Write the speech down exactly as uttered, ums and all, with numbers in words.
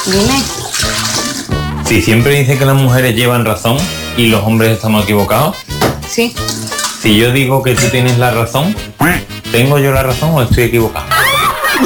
Dime. Si siempre dice que las mujeres llevan razón y los hombres estamos equivocados. Sí. Si yo digo que tú tienes la razón, ¿tengo yo la razón o estoy equivocado?